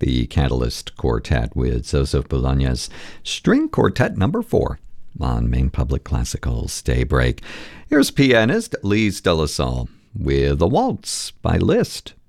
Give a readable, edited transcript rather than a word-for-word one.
the Catalyst Quartet with Zoseph Bologna's String Quartet No. 4 on Maine Public Classical's Daybreak. Here's pianist Lise de la Salle with a waltz by Liszt.